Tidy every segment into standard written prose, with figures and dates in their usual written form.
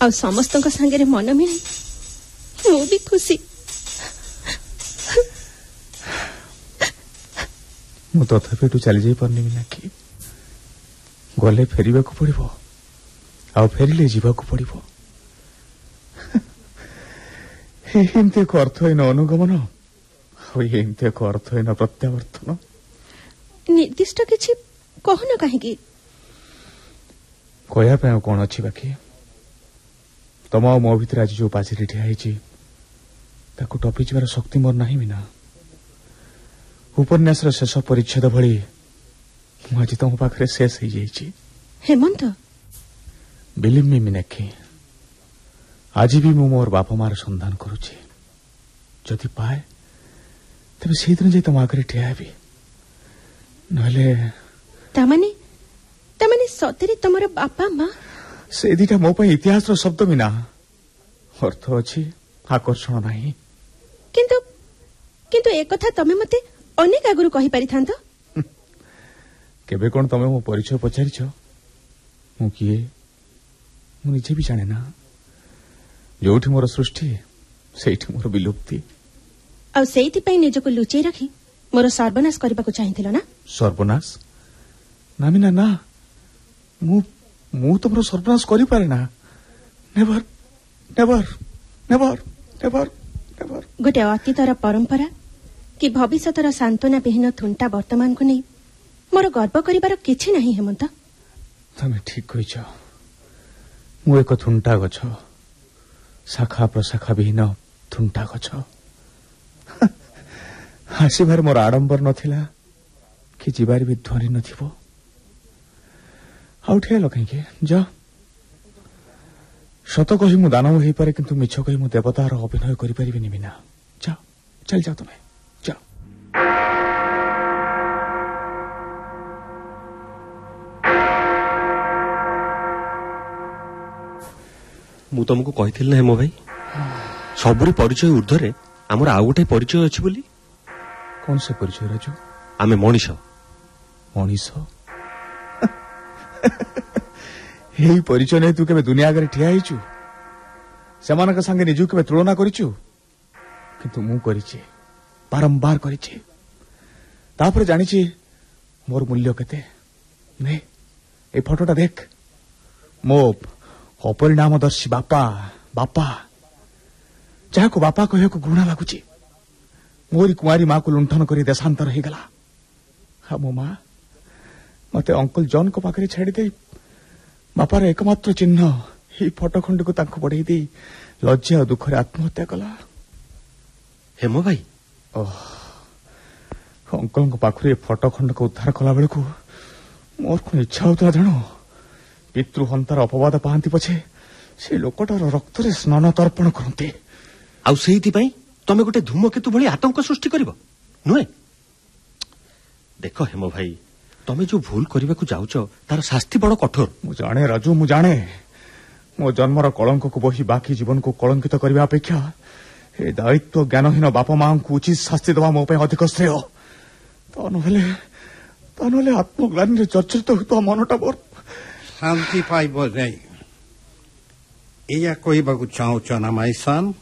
आ समस्त संगे मन मिले मु भी खुशी। मु तथापि एठू चली जाई पारनी मीनाक्षी। गले फेरिबा को पड़िबो आ फेरिले जीवा को पड़िबो। एमती एक अर्थहीन अनुगमन एमती एक अर्थहीन प्रत्यावर्तन। निर्दिष्ट किछि कहना कहीं कहया पे कौन अच्छी बाकी तम मो भीतर आज जो पाचेरी ठिया ताकू टपी जीवार शक्ति मोर नहीं मीना। उपन्यास शेष परिच्छेद भली आज तुम पाखे शेष हो जाइए। हेमंत बिलीव मी मीनाक्षी आज भी मु मोर बापा मार संधान करुची। जदि पाए तेरे से दिन तुम आगे ठिया हेबी तामाने सतरे तुमर बापा माँ से दीटा मो पे इतिहास रो शब्द मीना अर्थ अच्छी आकर्षण नहीं। किंतु किंतु एक कथा तमे मते अनेक आगुरु कहि पारि थांत। केबे कोन तमे मो परिचय पचारिछ मु किए मु निजे भी जाने ना। जोठी मोर सृष्टि सेठी मोर विलुप्ति आ सेठी पई निजको लुचै रखी मोर सर्वनाश करबा को चाहिथिलो ना। सर्वनाश ना मीना ना मु तुमरो सर्वनाश करि पारे ना। Never never never never never. गोटे अतीतर परंपरा कि भविष्यतर सांत्वना विहीन थुंटा वर्तमान को नहीं मोर गर्व करिबार किछि नहीं। हेमंत तमे ठीक कहिछ। मु एक थुंटा गछ शाखा प्रशाखा विहीन थुंटा गछ। आसीबार मोर आडंबर नथिला कि जीवार भी ध्वनि नथिबो। आउ ठेल कहीं जा सत कही मु दानव हो पारे किंतु मिछ कही मु देवतार अभिनय करि परिबिनी बिना। जा चल जा तुम्हें जा। मु तुमको कही ना हेमो भाई सबुरी परिचय ऊर्धरे आमर आउ गोटे परिचय अच्छी बोली। कौन से परिचय राजू? आमे मनीष मनीष यही परिचय नहीं तू के दुनिया आगे ठिया हिचु सेमानक संगे निजु के तुलना करिचु किंतु मु करिछि बारंबार करिछि। तापर जानिछि मोर मूल्य केते। ने ए फोटोटा देख मो अपरिणामदर्शी बापा बापा जहा को बापा कहे को घृणा लागुछि। मोरी कुआरी माँ को लुंठन करी देशांतर हो गला। हाँ मो माँ मते अंकल जॉन को पाखे छाड़ी दे बापार एकमात्र चिन्ह ही फोटो खंड को तांको बढ़ई दी लज्जा और दुखरे आत्महत्या कला। हेमो भाई अंकल को पाखरे फोटो खंड को उद्धार कला बेलू मोर कौन इच्छा होता जान पितृहंतार अपवाद पाती पछे से लोकटार रक्त स्नान तर्पण करते। आउ सेहिति पई तमे गोटे धूमकेतु भली आतंक सृष्टि करिवो नुहे। देख हेमो भाई तमे जो भूल करने को जाउछ तार शास्ति बड़ कठोर। मु जाने राजू मु जाने मो जन्मर कलंक को बही बाकी जीवन को कलंकित करने अपेक्षा ए दायित्व ज्ञानहीन बापा माँ को उचित शास्ति दवा मो अधिक श्रेय। तानले आत्मग्लानि चर्चित होता मनटा मोर शांति पाइब नहीं या कहबा चाहूच ना माय सन।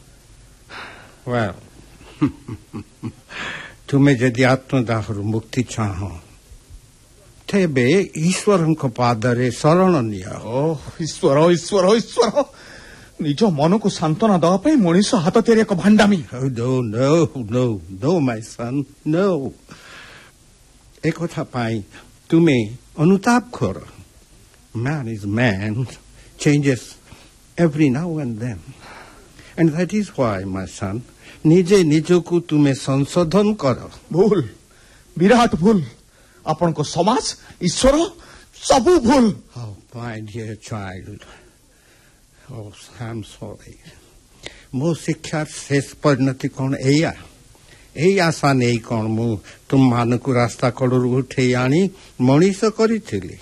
वेल तुम्हें जदि आत्मदाह मुक्ति चाह तेबे ईश्वर पादरे शरण निय। ईश्वर ईश्वर ईश्वर निज मन को सांत्वना दवाई मनीष हाथ तेरे एक भांडामी। No no no no my son no. एक कथा पाई तुम्हें अनुताप कर। Man is man changes every now and then and that is why my son निजे निजको तुम्हें संशोधन कर। भूल विराट भूल अपन को समाज ईश्वर सबू भूल। Oh my dear child, oh I'm sorry। मो शिक्षा शेष परिणति कौन एया एई आशा नहीं कौन मु तुम मान को रास्ता कड़ू उठे आनी मनीष करी।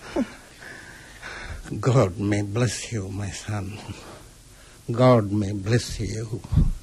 God may bless you, my son. God may bless you.